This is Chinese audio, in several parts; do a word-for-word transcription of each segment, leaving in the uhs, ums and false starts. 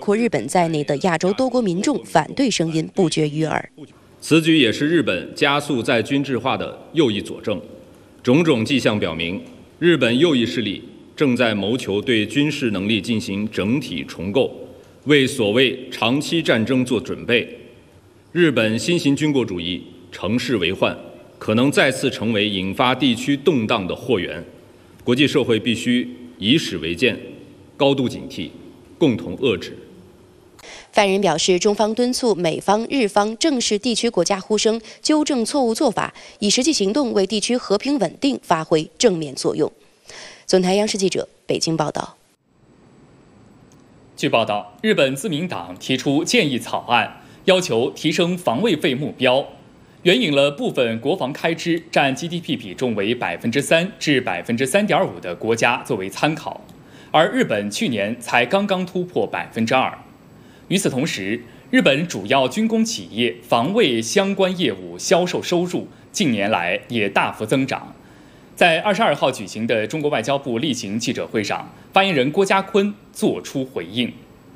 括日本在内的亚洲多国民众反对声音不绝于耳。 此举也是日本加速再军制化的又一佐证。种种迹象表明，日本右翼势力正在谋求对军事能力进行整体重构，为所谓长期战争做准备。日本新型军国主义乘势为患，可能再次成为引发地区动荡的祸源。国际社会必须以史为鉴，高度警惕，共同遏制。 发言人表示，中方敦促美方、日方正视地区国家呼声，纠正错误做法，以实际行动为地区和平稳定发挥正面作用。总台央视记者北京报道。 据报道，日本自民党提出建议草案，要求提升防卫费目标，援引了部分国防开支占 G D P 比重为百分之三至百分之三点五的国家作为参考，而日本去年才刚刚突破百分之二。与此同时，日本主要军工企业防卫相关业务销售收入近年来也大幅增长。在二十二号举行的中国外交部例行记者会上，发言人郭家坤作出回应。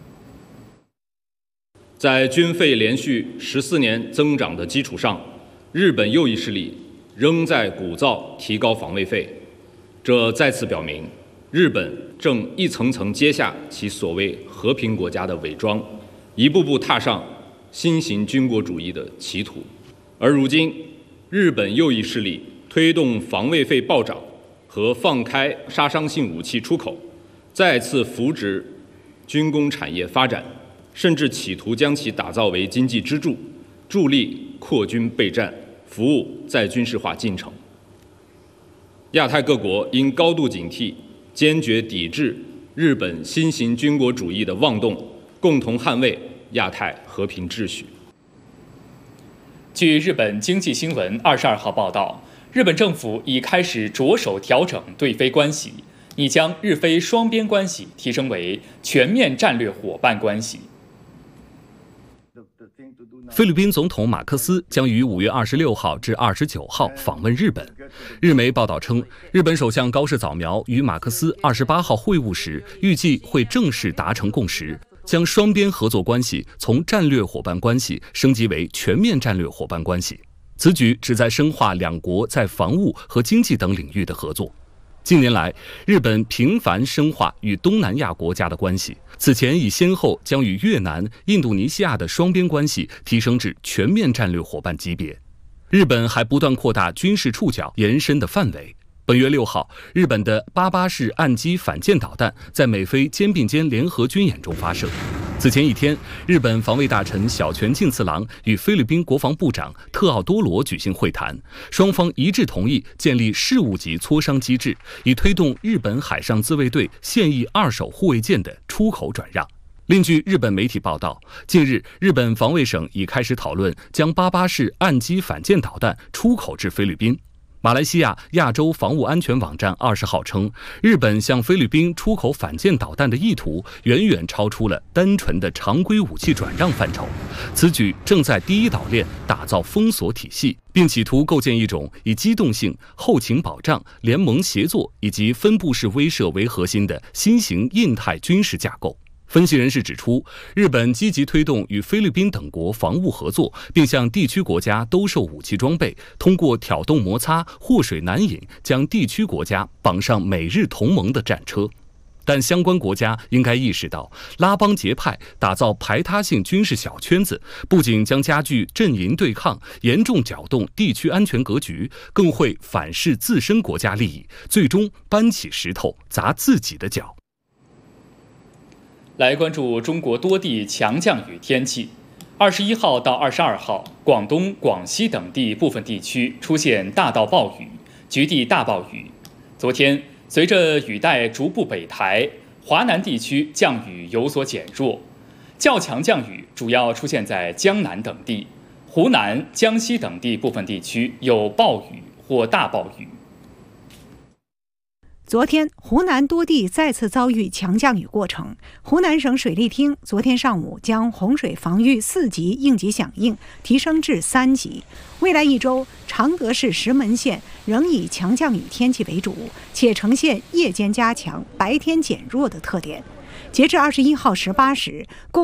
在军费连续十四年增长的基础上，日本右翼势力仍在鼓噪提高防卫费，这再次表明，日本正一层层揭下其所谓和平国家的伪装，一步步踏上新型军国主义的歧途。而如今，日本右翼势力推动防卫费暴涨和放开杀伤性武器出口，再次扶植军工产业发展，甚至企图将其打造为经济支柱，助力扩军备战，服务再军事化进程。亚太各国应高度警惕，坚决抵制日本新型军国主义的妄动，共同捍卫亚太和平秩序。 据日本经济新闻二十二号报道，日本政府已开始着手调整对菲关系，拟将日菲双边关系提升为全面战略伙伴关系。 菲律宾总统马克思将于五月二十六号至二十九号访问日本。日媒报道称，日本首相高市早苗与马克思二十八号会晤时，预计会正式达成共识，将双边合作关系从战略伙伴关系升级为全面战略伙伴关系。此举旨在深化两国在防务和经济等领域的合作。近年来，日本频繁深化与东南亚国家的关系，此前已先后将与越南、印度尼西亚的双边关系提升至全面战略伙伴级别。日本还不断扩大军事触角延伸的范围。本月六号，日本的八八式岸基反舰导弹在美菲肩并肩联合军演中发射。此前一天，日本防卫大臣小泉进次郎与菲律宾国防部长特奥多罗举行会谈，双方一致同意建立事务级磋商机制，以推动日本海上自卫队现役二手护卫舰的出口转让。另据日本媒体报道，近日日本防卫省已开始讨论将八八式岸基反舰导弹出口至菲律宾。马来西亚亚洲防务安全网站二十号称，日本向菲律宾出口反舰导弹的意图远远超出了单纯的常规武器转让范畴。此举正在第一岛链打造封锁体系，并企图构建一种以机动性、后勤保障、联盟协作以及分布式威慑为核心的新型印太军事架构。分析人士指出，日本积极推动与菲律宾等国防务合作，并向地区国家兜售武器装备，通过挑动摩擦、祸水难引，将地区国家绑上美日同盟的战车。但相关国家应该意识到，拉帮结派、打造排他性军事小圈子，不仅将加剧阵营对抗，严重搅动地区安全格局，更会反噬自身国家利益，最终搬起石头砸自己的脚。 来关注中国多地强降雨天气。二十一号到二十二号，广东、广西等地部分地区出现大到暴雨、局地大暴雨。昨天，随着雨带逐步北抬，华南地区降雨有所减弱，较强降雨主要出现在江南等地，湖南、江西等地部分地区有暴雨或大暴雨。 昨天，湖南多地再次遭遇强降雨过程。湖南省水利厅昨天上午将洪水防御四级应急响应提升至三级。未来一周，常德市石门县仍以强降雨天气为主，且呈现夜间加强、白天减弱的特点。截至二十一号十八时，共